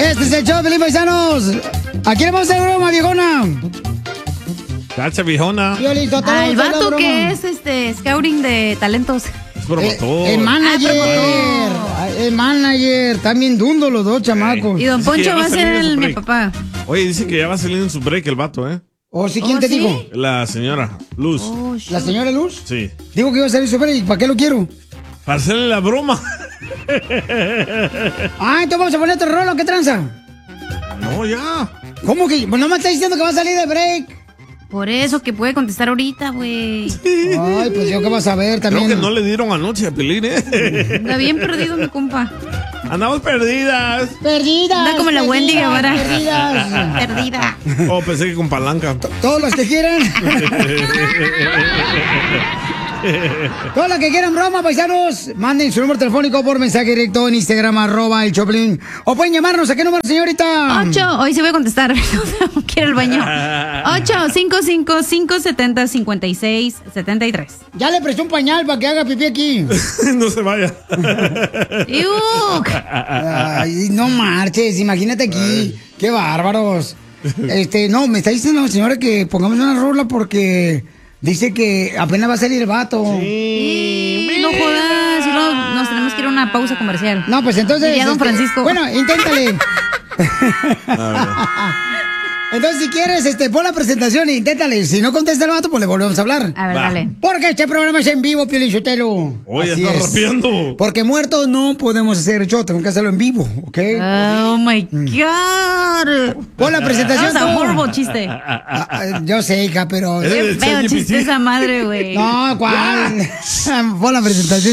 Este es el show, Felipe Paisanos. ¿A quién vamos a hacer broma, viejona? Cacha, viejona. Al vato que es scouting de talentos. Es promotor. El manager. El manager. Están bien dundos los dos chamacos. Y don Poncho va a ser mi papá. Oye, dice que ya va a salir en su break el vato, ¿eh? ¿O sí? ¿Quién te dijo? La señora Luz. ¿La señora Luz? Sí. Digo que iba a salir su break. ¿Para qué lo quiero? Para hacerle la broma. Entonces vamos a poner otro rolo. ¿Qué tranza? No, ya. ¿Cómo que? Pues no me está diciendo que va a salir de break. Por eso que puede contestar ahorita, güey. Ay, pues yo qué vas a ver también. Creo que no le dieron anoche a Pelín, ¿eh? Está bien perdido, mi compa. Andamos perdidas. Perdidas. Está como la Wendy Guevara. Perdidas. Perdida. Oh, pensé que con palanca. Todos los que quieran. Todos los que quieran broma, paisanos, manden su número telefónico por mensaje directo en Instagram, @el Choplin. O pueden llamarnos. ¿A qué número, señorita? 8, hoy sí voy a contestar. Quiero el baño. 855-570-5673. Ya le presté un pañal para que haga pipí aquí. No se vaya. Ay, no marches, imagínate aquí. Qué bárbaros. No, me está diciendo la señora que pongamos una rola porque dice que apenas va a salir el vato. Sí, no jodas, si no, nos tenemos que ir a una pausa comercial. No, pues entonces. Y ya don Francisco. Bueno, inténtale. Entonces, si quieres, pon la presentación e inténtale. Si no contesta el vato, pues le volvemos a hablar. A ver, dale. Porque este programa es en vivo, Pio Lichotelo. Oye, está rapeando. Porque muertos no podemos hacer show, tenemos que hacerlo en vivo, ¿ok? Oh my God. Pon la presentación. That's a horrible chiste. Yo sé, hija, pero. Qué feo chiste esa madre, güey. No, ¿cuál? Pon la presentación.